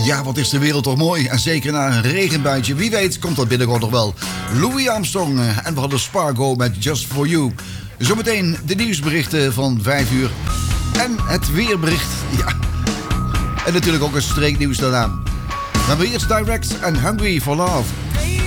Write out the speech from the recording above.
Ja, wat is de wereld toch mooi. En zeker na een regenbuitje. Wie weet komt dat binnenkort nog wel. Louis Armstrong en we hadden Spargo met Just For You. Zometeen de nieuwsberichten van 5 uur. En het weerbericht. Ja. En natuurlijk ook een streeknieuws daarna. Dan hebben we eerst Direct en Hungry For Love.